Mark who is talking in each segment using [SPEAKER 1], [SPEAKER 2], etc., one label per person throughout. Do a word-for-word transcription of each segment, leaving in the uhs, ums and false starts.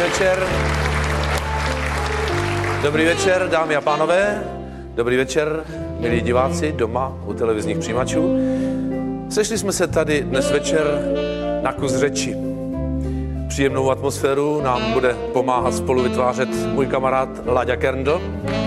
[SPEAKER 1] večer. Dobrý večer, dámy a pánové. Dobrý večer, milí diváci doma u televizních přijímačů. Sešli jsme se tady dnes večer na kus řeči. Příjemnou atmosféru nám bude pomáhat spolu vytvářet můj kamarád Láďa Kerndl.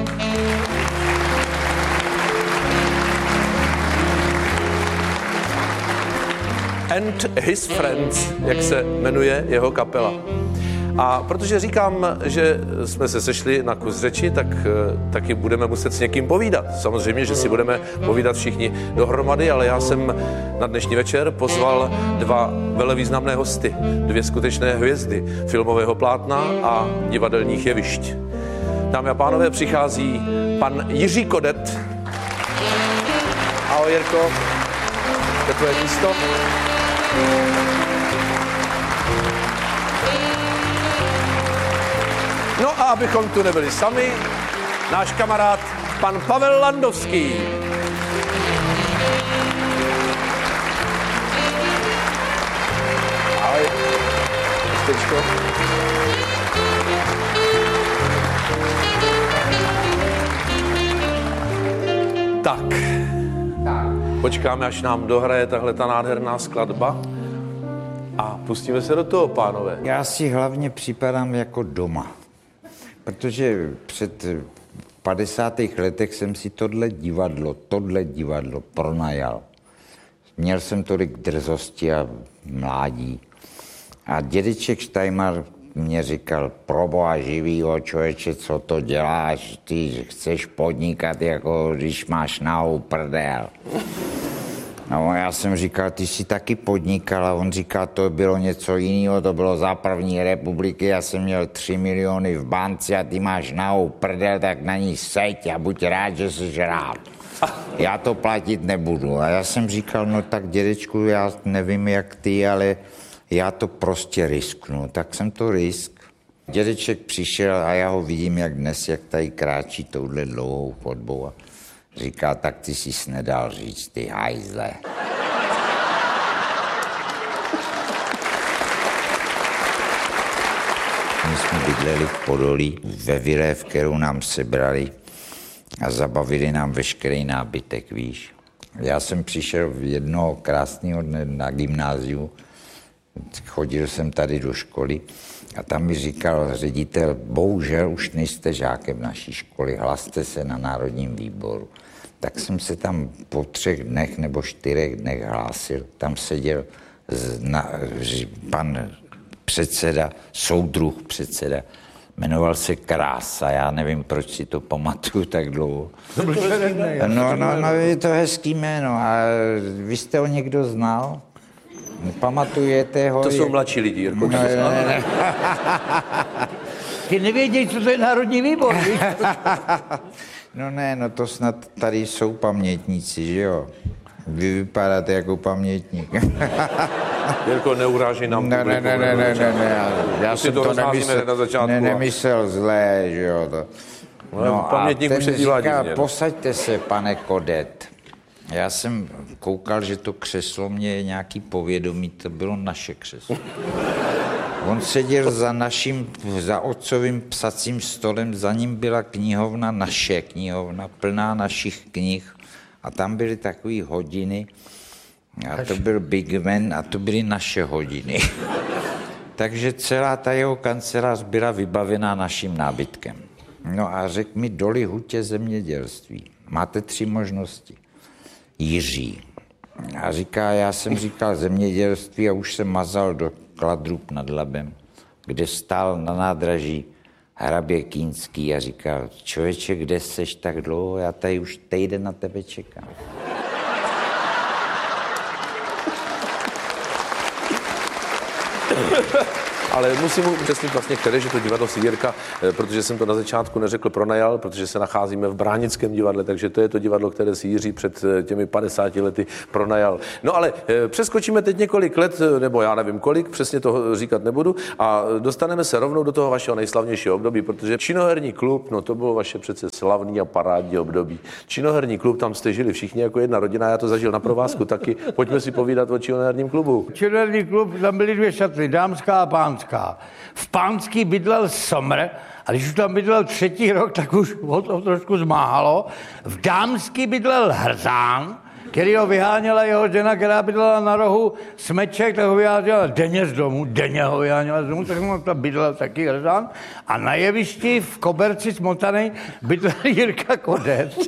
[SPEAKER 1] And his friends, jak se jmenuje jeho kapela. A protože říkám, že jsme se sešli na kus řeči, tak taky budeme muset s někým povídat. Samozřejmě, že si budeme povídat všichni dohromady, ale já jsem na dnešní večer pozval dva velevýznamné hosty, dvě skutečné hvězdy filmového plátna a divadelních jevišť. Dámy a pánové, přichází pan Jiří Kodet. Ahoj, Jirko. To je tvoje místo. No a abychom tu nebyli sami, náš kamarád pan Pavel Landovský. Ahoj. Místečko. Tak. Počkáme, až nám dohraje tahle ta nádherná skladba a pustíme se do toho, pánové.
[SPEAKER 2] Já si hlavně připadám jako doma, protože před padesátých letech jsem si tohle divadlo, tohle divadlo pronajal. Měl jsem tolik drzosti a mládí. A dědeček Štajmar mě říkal, proboha živýho člověče, co to děláš, ty chceš podnikat, jako když máš nahou prdel. No, já jsem říkal, ty jsi taky podnikal, a on říkal, to bylo něco jiného, to bylo za první republiky, já jsem měl tři miliony v bance a ty máš nahou prdel, tak na ní seď a buď rád, že jsi rád. Já to platit nebudu. A já jsem říkal, no tak dědečku, já nevím jak ty, ale já to prostě risknu. Tak jsem to risk. Dědeček přišel a já ho vidím, jak dnes, jak tady kráčí touhle dlouhou chodbou a říká, tak ty jsi nedal říct, ty hajzle. My jsme bydleli v Podolí ve vile, v kterou nám sebrali a zabavili nám veškerý nábytek, víš. Já jsem přišel jednoho krásného dne na gymnáziu, chodil jsem tady do školy a tam mi říkal ředitel, bohužel už nejste žákem naší školy, hlaste se na národním výboru. Tak jsem se tam po třech dnech nebo čtyřech dnech hlásil. Tam seděl zna, pan předseda, soudruh předseda, jmenoval se Krása, já nevím, proč si to pamatuju tak dlouho. No, no, no, je to hezký jméno. A vy jste ho někdo znal? Pamatujete ho?
[SPEAKER 1] To jsou mladší lidi, Jirko.
[SPEAKER 2] No, ne, ne.
[SPEAKER 3] Ty nevědějí, co to je Národní výbor, víš?
[SPEAKER 2] No ne, no to snad tady jsou pamětníci, že jo? Vy vypadáte jako pamětník.
[SPEAKER 1] Jirko, neuráží nám
[SPEAKER 2] ne, ne, ne, ne, ne, ne, ne, já, já jsem to, to nemyslel, na začátku, ne, nemyslel zlé, že jo? To.
[SPEAKER 1] No a ten se
[SPEAKER 2] říká, posaďte se, pane Kodet. Já jsem koukal, že to křeslo mě je nějaký povědomí, to bylo naše křeslo. On seděl za naším, za otcovým psacím stolem, za ním byla knihovna, naše knihovna, plná našich knih. A tam byly takové hodiny, a to byl Big Man, a to byly naše hodiny. Takže celá ta jeho kancelář byla vybavená naším nábytkem. No a řekl mi, Doli hutě zemědělství. Máte tři možnosti. Jiří. A říká, já jsem říkal zemědělství a už jsem mazal do Kladrub nad Labem, kde stál na nádraží hrabě Kýnský a říkal, člověče, kde seš tak dlouho, já tady už týden na tebe čekám.
[SPEAKER 1] Ale musím mu upřesnit vlastně, které, že to divadlo si Jirka, protože jsem to na začátku neřekl, pronajal, protože se nacházíme v Bránickém divadle, takže to je to divadlo, které si Jiří před těmi padesáti lety pronajal. No ale přeskočíme teď několik let, nebo já nevím kolik, přesně to říkat nebudu, a dostaneme se rovnou do toho vašeho nejslavnějšího období, protože Činoherní klub, no to bylo vaše přece slavný a parádní období. Činoherní klub, tam jste žili všichni jako jedna rodina, já to zažil na provázku taky. Pojďme si povídat o Činoherním klubu.
[SPEAKER 3] Činoherní klub, tam byly dvě šatny, dámská a pánská. Pánská. V Pánský bydlel Somr, a když už tam bydlel třetí rok, tak už ho to trošku zmáhalo. V Dámský bydlel Hrzán, který ho vyháněla jeho žena, která bydlela na rohu Smeček, tak ho vyháněla denně z domu, denně ho vyháněla z domu, tak mu tam bydlel taky Hrzán. A na jevišti v Koberci smotanej bydlel Jirka Kodec.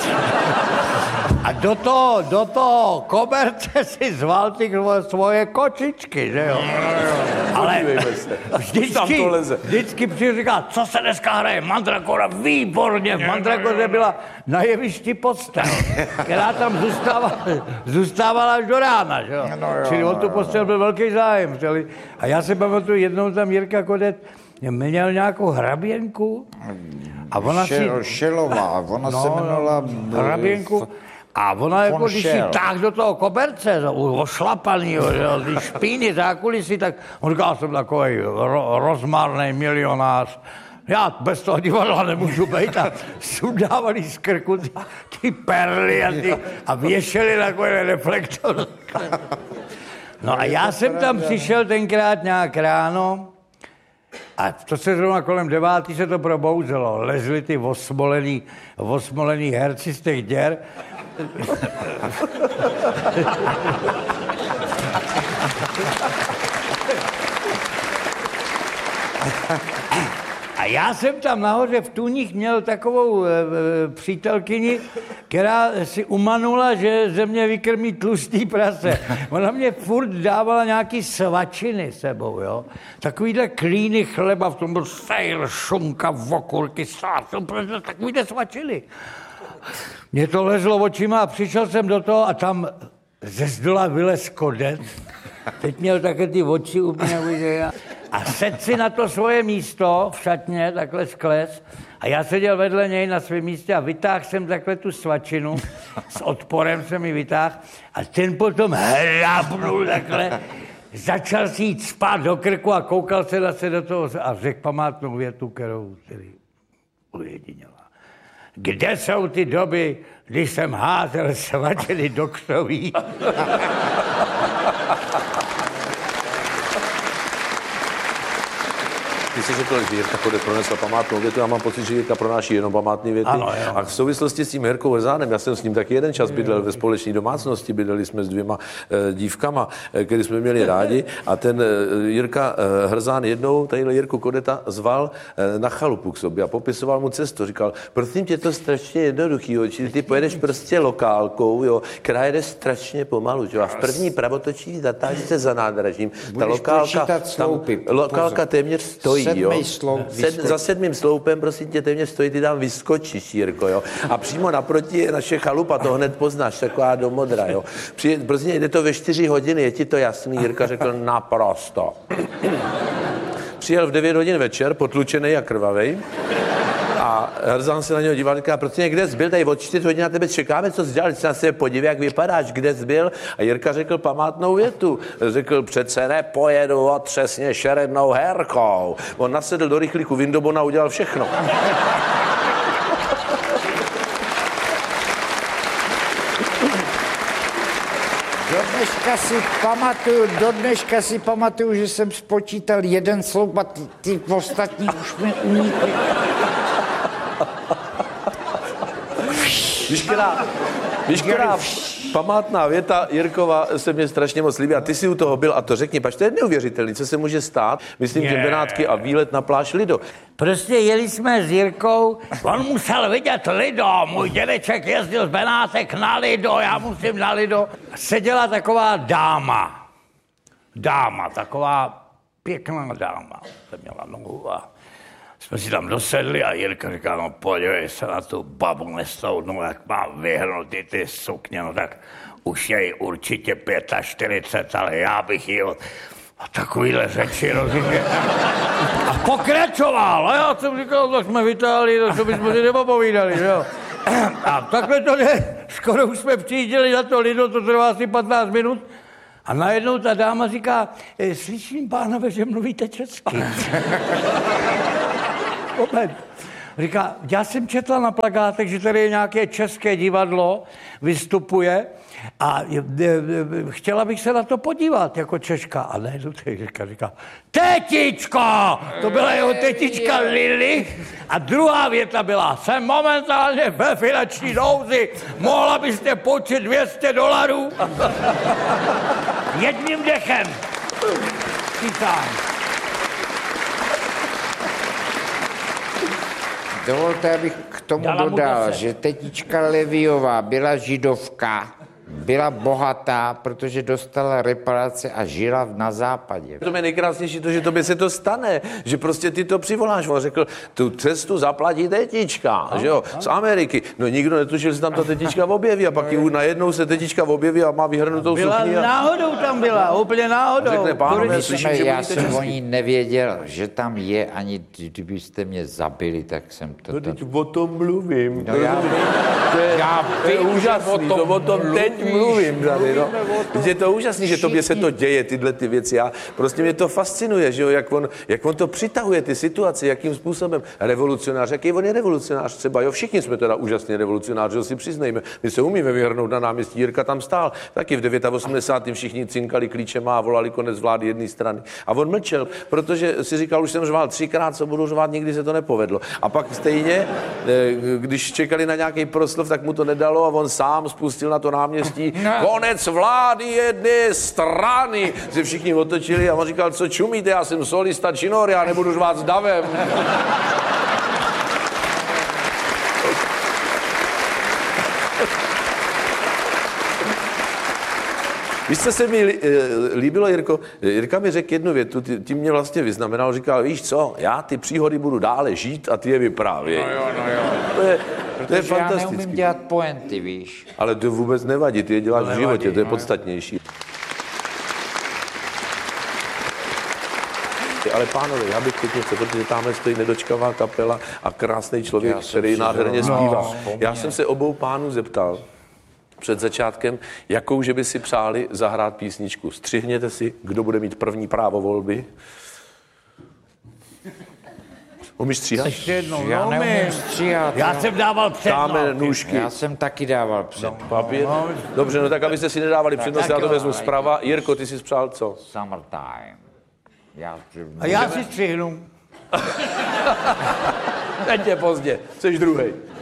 [SPEAKER 3] A do toho, do toho Koberce si zval ty svoje kočičky, že jo? Ale vždycky, vždycky přijde říká, co se dneska hraje? Mandragora, výborně. V Mandragoře byla na jevišti postel, která tam zůstávala, zůstávala až do rána, že jo? Čili o tu postel byl velký zájem. A já se pamatuju, jednou tam Jirka Kodec měl nějakou hraběnku. A ona si...
[SPEAKER 2] Šelová, ona
[SPEAKER 3] no,
[SPEAKER 2] se jmenovala...
[SPEAKER 3] Hraběnku. A ona jako, když si táh do toho Koberce, ošlapanýho, ty špíny, zákulisí, tak on říkal, jsem takový ro, rozmarný milionář. Já bez toho divadla nemůžu být a sundávali z krku ty, ty perly a, ty, a věšeli takový reflektor. No a já jsem tam přišel tenkrát nějak ráno a to se zrovna kolem devátý se to probouzelo. Lezli ty osmolený, osmolený herci z těch děr. A já jsem tam nahoře v Tůních měl takovou e, e, přítelkyni, která si umanula, že ze mě vykrmí tlustý prase. Ona mě furt dávala nějaký svačiny sebou, jo. Takovýhle klíny chleba, v tom byl sejr, šunka, okurky, sás, takovýhle svačiny. Mně to lezlo očima a přišel jsem do toho a tam ze zdola vylez Kodec. Teď měl také ty oči úplně vidět. A sedl si na to svoje místo v šatně, takhle skles. A já seděl vedle něj na svém místě a vytáhl jsem takhle tu svačinu. S odporem jsem ji vytáhl. A ten potom hrabnul takhle. Začal si jít spát do krku a koukal se zase do toho a řekl památnou větu, kterou tedy ujediněla. Kde jsou ty doby, když jsem házel svačiny do křoví?
[SPEAKER 1] Ty jsi řekl, že Jirka Kodec pronesla památnou větu, já mám pocit, že Jirka pronáší jenom památné věty.
[SPEAKER 3] Ano,
[SPEAKER 1] a v souvislosti s tím Jirkou Hrzánem, já jsem s ním taky jeden čas bydlel ve společné domácnosti, bydleli jsme s dvěma e, dívkama, e, které jsme měli rádi a ten e, Jirka e, Hrzán jednou tadyhle Jirku Kodeta zval e, na chalupu k sobě a popisoval mu cestu. Říkal, prosím tě, to strašně jednoduchý, jo, čili ty pojedeš prostě lokálkou, jo, která jede strašně pomalu, jo, a v první pravotočí zatáží se za nádražím. Ta lokálka, tam, lokálka téměř stojí.
[SPEAKER 2] Sloup,
[SPEAKER 1] Sed, za sedmým sloupem, prosím tě, téměř stojí, ty tam vyskočíš, Jirko, jo. A přímo naproti je naše chalupa, to hned poznáš, taková do modra, jo. Přijde, prosím, jde to ve čtyři hodiny, je ti to jasný? Jirka řekl, naprosto. Přijel v devět hodin večer, potlučený a krvavej. A Hrzán se na něho díval, říká, prostě kde jsi byl, tady od čtyři hodin na tebe čekáme, co jsi dělal, když se na sebe podívej, jak vypadáš, kde jsi byl. A Jirka řekl památnou větu, řekl, přece nepojedu otřesně šerednou herkou. On nasedl do rychlíku Windobona a udělal všechno.
[SPEAKER 2] Do dneška si pamatuju, do dneška si pamatuju, že jsem spočítal jeden sloup a ty, ty ostatní už mi unikly.
[SPEAKER 1] Víš, která, víš, která památná věta Jirkova se mě strašně moc líbí a ty si u toho byl a to řekni, pač to je neuvěřitelný, co se může stát, myslím, yeah. že Benátky a výlet na pláž Lido.
[SPEAKER 3] Prostě jeli jsme s Jirkou, on musel vidět Lido, můj dědeček jezdil z Benátek na Lido, já musím na Lido. Seděla taková dáma, dáma, taková pěkná dáma, se měla nohu a jsme si tam dosedli a Jirka říká, no podívej se na tu babu nestoudnou, jak má vyhrnutý ty sukně, no tak už je jí určitě čtyřicet pět, ale já bych jí od... A takovýhle řeči, rozumíš? A pokračoval, a já jsem říkal, tak jsme vytáhli, to bychom si nepopovídali, jo. A takhle to jde, skoro už jsme přijížděli na to Lido, to trvá asi patnáct minut. A najednou ta dáma říká, slyším, pánové, že mluvíte česky. Moment. Říká, já jsem četla na plakátech, že tady je nějaké české divadlo, vystupuje a je, je, je, chtěla bych se na to podívat jako Češka. A ne, to říká, říká, tetičko! To byla jeho tetička Lily. A druhá věta byla, jsem momentálně ve finanční nouzi, mohla byste počít dvě stě dolarů? Jedním dechem. Cítám.
[SPEAKER 2] Dovolte, abych k tomu dodal, že tetička Leviová byla židovka, byla bohatá, protože dostala reparace a žila na západě.
[SPEAKER 1] To je nejkrásnější to, že tobě se to stane, že prostě ty to přivoláš. On řekl, tu cestu zaplatí tetička, no, že jo, no. Z Ameriky. No nikdo netušil, že se tam ta tetička objeví a pak ji najednou se tetička objeví a má vyhrnutou
[SPEAKER 3] byla
[SPEAKER 1] sukni. A...
[SPEAKER 3] náhodou tam byla, úplně náhodou.
[SPEAKER 1] Řekne, pánové, slyším, že
[SPEAKER 2] já jsem o ní nevěděl, že tam je, ani kdybyste mě zabili, tak jsem to...
[SPEAKER 1] No teď o tom mluvím.
[SPEAKER 2] No, já vím,
[SPEAKER 1] to je,
[SPEAKER 2] já
[SPEAKER 1] to je
[SPEAKER 2] vím,
[SPEAKER 1] úžasný, to o tom teď mluvím. Tady, no. Je to úžasný, že tobě se to děje, tyhle ty věci. Já, prostě mě to fascinuje, že jo, jak on, jak on to přitahuje, ty situace, jakým způsobem. Revolucionář, jaký on je revolucionář třeba, jo, všichni jsme teda úžasní revolucionáři, že si přiznejme. My se umíme vyhrnout na náměstí, Jirka tam stál, taky v osmdesátém devátém všichni cinkali klíčema a volali konec vlády jedné strany. A on mlčel, protože si říkal, už jsem řval třikrát, co budu řvát, nikdy se to nepovedlo. A pak stejně, když čekali na nějaký proslov, tak mu to nedalo a on sám spustil na to náměstí konec vlády jedné strany. Se všichni otočili a on říkal, co čumíte, já jsem solista činor, já nebudu řvát s davem. Víš, co se mi líbilo, Jirko? Jirka mi řekl jednu větu, ty, ty mě vlastně vyznamenal, říkal, víš co, já ty příhody budu dále žít a ty je vyprávěj.
[SPEAKER 2] No jo, no jo.
[SPEAKER 1] To je, to je
[SPEAKER 2] já
[SPEAKER 1] fantastický.
[SPEAKER 2] neumím dělat pointy, víš.
[SPEAKER 1] Ale to vůbec nevadí, ty je děláš v životě, to je podstatnější. Ale pánové, já bych teď něco, protože tamhle stojí nedočkavá kapela a krásný člověk, který nádherně zpívá. No, já jsem se obou pánů zeptal před začátkem, jakou, že by si přáli zahrát písničku. Střihněte si, kdo bude mít první právo volby. Umíš stříhat?
[SPEAKER 3] Ještě jednou,
[SPEAKER 2] Já
[SPEAKER 3] no,
[SPEAKER 2] neumím stříhat.
[SPEAKER 3] Já
[SPEAKER 2] no.
[SPEAKER 3] jsem dával přednost.
[SPEAKER 1] Dáme nůžky.
[SPEAKER 2] Já jsem taky dával před.
[SPEAKER 1] No, papír. Dobře, no tak abyste si nedávali přednost, já to vezmu zprava. Jirko, ty jsi přál co?
[SPEAKER 2] Summertime. Já...
[SPEAKER 3] A já si střihnu.
[SPEAKER 1] Teď je pozdě, jsi druhej.